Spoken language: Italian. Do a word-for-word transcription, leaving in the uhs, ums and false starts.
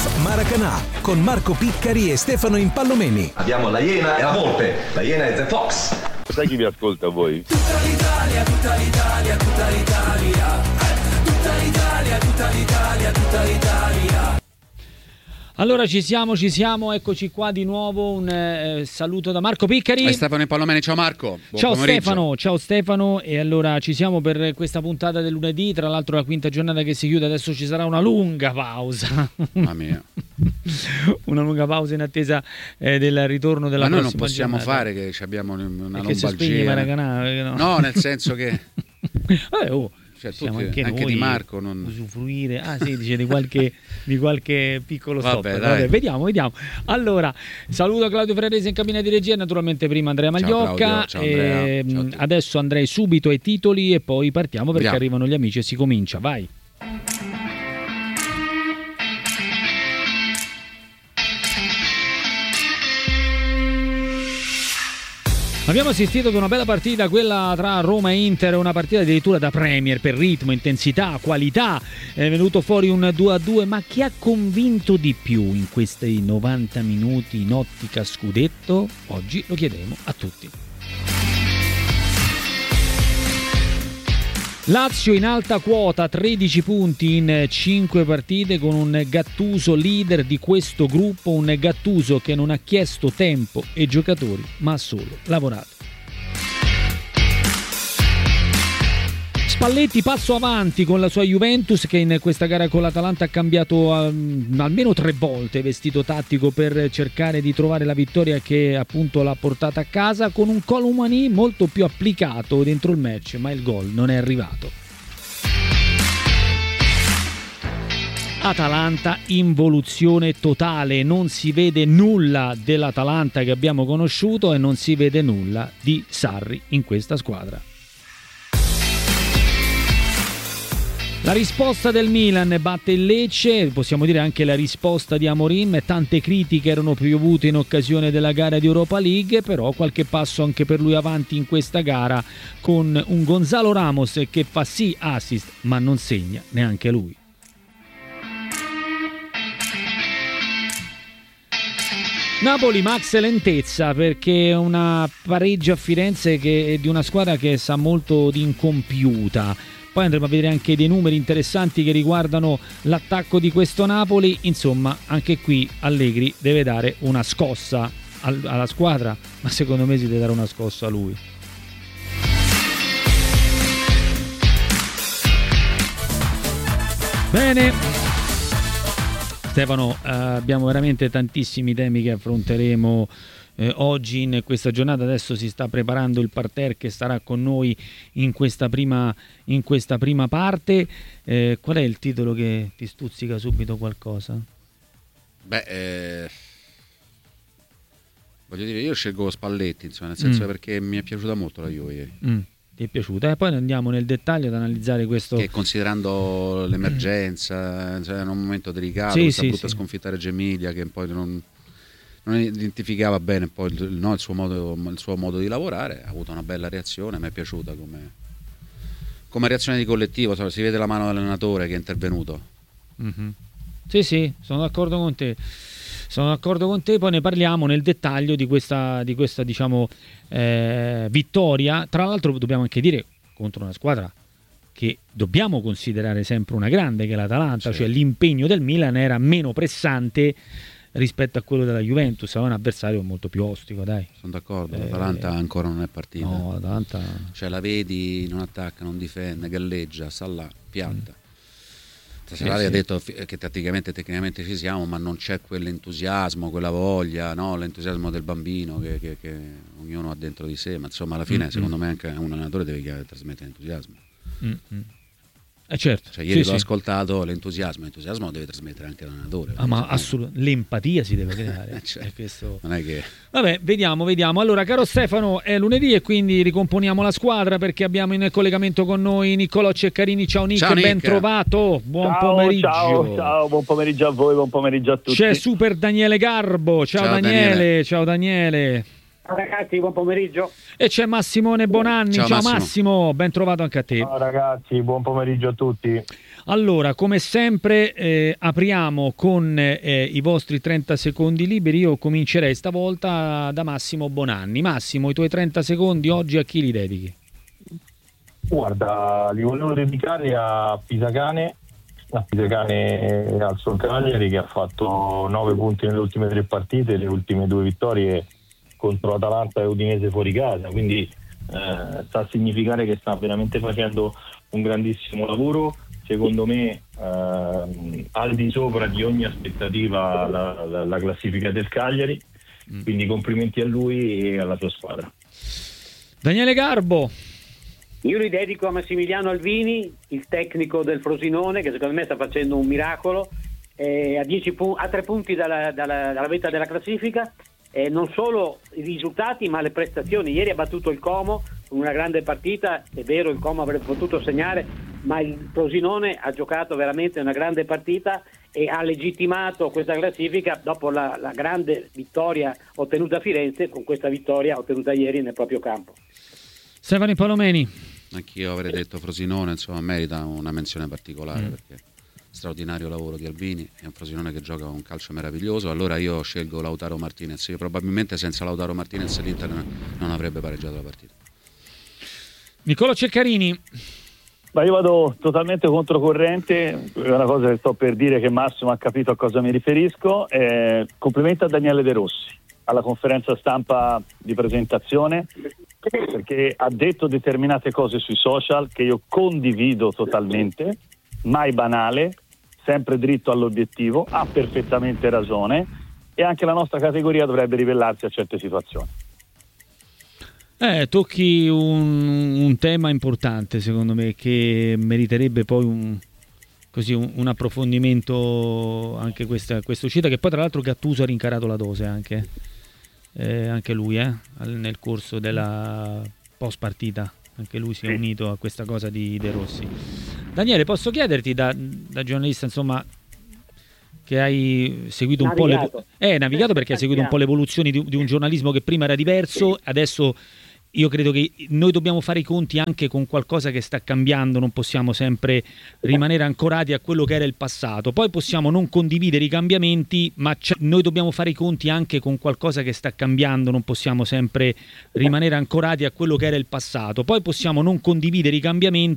Off Maracanã con Marco Piccari e Stefano Impallomeni. Abbiamo la Iena e la Volpe. La Iena è The Fox. Sai chi vi ascolta voi? Tutta l'Italia, tutta l'Italia, tutta l'Italia. Eh, tutta l'Italia, tutta l'Italia, tutta l'Italia. Allora ci siamo, ci siamo, eccoci qua di nuovo, un eh, saluto da Marco Piccari e Stefano Impallomeni. Ciao Marco, buon ciao pomeriggio. Stefano, ciao Stefano, e allora ci siamo per questa puntata del lunedì, tra l'altro la quinta giornata che si chiude, adesso ci sarà una lunga pausa. Mamma mia. Una lunga pausa in attesa eh, del ritorno della Ma prossima noi non possiamo giornata. fare che abbiamo una che si spegne Maracanã, no? No, nel senso che Vabbè, oh. Cioè, Siamo tutti, anche, anche noi di Marco non usufruire. Ah sì, dice di qualche di qualche piccolo Vabbè, stop. dai. Vabbè, vediamo, vediamo. Allora, saluto Claudio Ferrarese in cabina di regia, naturalmente prima Andrea Magliocca. Ciao, ciao, Andrea. E, ciao adesso andrei subito ai titoli e poi partiamo perché Andiamo. arrivano gli amici e si comincia. Vai. Abbiamo assistito ad una bella partita, quella tra Roma e Inter, una partita addirittura da Premier per ritmo, intensità, qualità. È venuto fuori un due a due, ma chi ha convinto di più in questi novanta minuti in ottica scudetto? Oggi lo chiederemo a tutti. Lazio in alta quota, tredici punti in cinque partite, con un Gattuso leader di questo gruppo, un Gattuso che non ha chiesto tempo e giocatori, ma ha solo lavorato. Spalletti passo avanti con la sua Juventus, che in questa gara con l'Atalanta ha cambiato um, almeno tre volte vestito tattico per cercare di trovare la vittoria che appunto l'ha portata a casa, con un Colomani molto più applicato dentro il match, ma il gol non è arrivato. Atalanta involuzione totale, non si vede nulla dell'Atalanta che abbiamo conosciuto e non si vede nulla di Sarri in questa squadra. La risposta del Milan batte il Lecce, possiamo dire anche la risposta di Amorim. Tante critiche erano piovute in occasione della gara di Europa League, però qualche passo anche per lui avanti in questa gara, con un Gonzalo Ramos che fa sì assist ma non segna neanche lui. Napoli max lentezza, perché una pareggio a Firenze che è di una squadra che sa molto di incompiuta. Poi andremo a vedere anche dei numeri interessanti che riguardano l'attacco di questo Napoli. Insomma, anche qui Allegri deve dare una scossa al- alla squadra, ma secondo me si deve dare una scossa a lui. Bene. Stefano, eh, abbiamo veramente tantissimi temi che affronteremo Eh, oggi in questa giornata. Adesso si sta preparando il parterre che starà con noi in questa prima, in questa prima parte. Eh, qual è il titolo che ti stuzzica subito qualcosa? Beh, eh, voglio dire, io scelgo Spalletti, insomma, nel senso Mm. perché mi è piaciuta molto la Juve ieri. Mm, ti è piaciuta? E poi andiamo nel dettaglio ad analizzare questo. Che considerando l'emergenza, cioè, in un momento delicato, Sì, questa sì, brutta sì. sconfitta a Reggio Emilia, che poi non, non identificava bene poi il, no, il, suo modo, il suo modo di lavorare, ha avuto una bella reazione, mi è piaciuta come, come reazione di collettivo, si vede la mano dell'allenatore che è intervenuto. Mm-hmm. Sì, sì, sono d'accordo con te. Sono d'accordo con te, poi ne parliamo nel dettaglio di questa, di questa diciamo, eh, vittoria. Tra l'altro dobbiamo anche dire contro una squadra che dobbiamo considerare sempre una grande, che è l'Atalanta, Sì. cioè l'impegno del Milan era meno pressante rispetto a quello della Juventus, è un avversario molto più ostico, dai. Sono d'accordo, Eh, l'Atalanta ancora non è partita. No, l'Atalanta... Cioè la vedi, non attacca, non difende, galleggia, sta là, pianta. Stasera Eh, sì. ha detto fi- che tatticamente e tecnicamente ci siamo, ma non c'è quell'entusiasmo, quella voglia, no? L'entusiasmo del bambino che, che- che ognuno ha dentro di sé, ma insomma alla fine Mm, secondo me anche un allenatore deve chiar- trasmettere entusiasmo. Mm-mm. Eh certo, Cioè ieri sì, l'ho sì. ascoltato, l'entusiasmo, l'entusiasmo lo deve trasmettere anche l'allenatore. Ah, ma Secondo me. assolutamente l'empatia si deve creare. Cioè, È questo... non è che... Vabbè, vediamo, vediamo. Allora, caro Stefano, è lunedì e quindi ricomponiamo la squadra, perché abbiamo in collegamento con noi Niccolò Ceccarini. Ciao Nick, Ciao, Nick. ben trovato. Buon ciao, pomeriggio. Ciao, ciao, buon pomeriggio a voi, buon pomeriggio a tutti. C'è Super Daniele Garbo. Ciao, Ciao, Daniele. Daniele. Ciao Daniele. Ciao ragazzi, buon pomeriggio. E c'è Massimone Bonanni. Ciao, Ciao, Massimo. Massimo, ben trovato anche a te. Ciao ragazzi, buon pomeriggio a tutti. Allora, come sempre eh, apriamo con eh, i vostri trenta secondi liberi. Io comincerei stavolta da Massimo Bonanni. Massimo, i tuoi trenta secondi oggi a chi li dedichi? Guarda, li volevo dedicare a Pisacane, a Pisacane al suo Cagliari, che ha fatto nove punti nelle ultime tre partite, le ultime due vittorie contro Atalanta e Udinese fuori casa, quindi eh, sta a significare che sta veramente facendo un grandissimo lavoro. Secondo me eh, al di sopra di ogni aspettativa la, la, la classifica del Cagliari, quindi complimenti a lui e alla sua squadra. Daniele Garbo. Io li dedico a Massimiliano Alvini, il tecnico del Frosinone, che secondo me sta facendo un miracolo, eh, a, dieci pu- a tre punti dalla, dalla, dalla vetta della classifica, eh, non solo i risultati ma le prestazioni. Ieri ha battuto il Como con una grande partita, è vero il Como avrebbe potuto segnare, ma il Frosinone ha giocato veramente una grande partita e ha legittimato questa classifica dopo la, la grande vittoria ottenuta a Firenze, con questa vittoria ottenuta ieri nel proprio campo. Stefano Palomeni. Anch'io avrei detto Frosinone, insomma, merita una menzione particolare mm. perché straordinario lavoro di Albini, è un Frosinone che gioca un calcio meraviglioso. Allora io scelgo Lautaro Martinez. Io probabilmente senza Lautaro Martinez l'Inter non avrebbe pareggiato la partita. Nicolò Ceccarini. Ma io vado totalmente controcorrente, è una cosa che sto per dire che Massimo ha capito a cosa mi riferisco. Eh, complimento a Daniele De Rossi alla conferenza stampa di presentazione, perché ha detto determinate cose sui social che io condivido totalmente, mai banale, sempre dritto all'obiettivo, ha perfettamente ragione e anche la nostra categoria dovrebbe ribellarsi a certe situazioni. Eh, tocchi un, un tema importante secondo me che meriterebbe poi un, così, un, un approfondimento anche questa, questa uscita, che poi tra l'altro Gattuso ha rincarato la dose anche, eh, anche lui eh, nel corso della post partita, anche lui si è unito a questa cosa di De Rossi. Daniele, posso chiederti da, da giornalista, insomma, che hai seguito un navigato. po' le, eh, navigato perché hai seguito un po' le evoluzioni di, di un giornalismo che prima era diverso, adesso io credo che noi dobbiamo fare i conti anche con qualcosa che sta cambiando, non possiamo sempre rimanere ancorati a quello che era il passato. Poi possiamo non condividere i cambiamenti, ma noi dobbiamo fare i conti anche con qualcosa che sta cambiando, non possiamo sempre rimanere ancorati a quello che era il passato. Poi possiamo non condividere i cambiamenti,